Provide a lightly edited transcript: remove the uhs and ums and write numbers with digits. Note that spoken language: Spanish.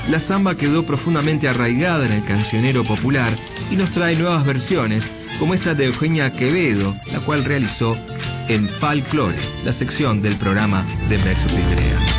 la samba quedó profundamente arraigada en el cancionero popular y nos trae nuevas versiones, como esta de Eugenia Quevedo, la cual realizó en Folklore, la sección del programa de Mex Urtizberea.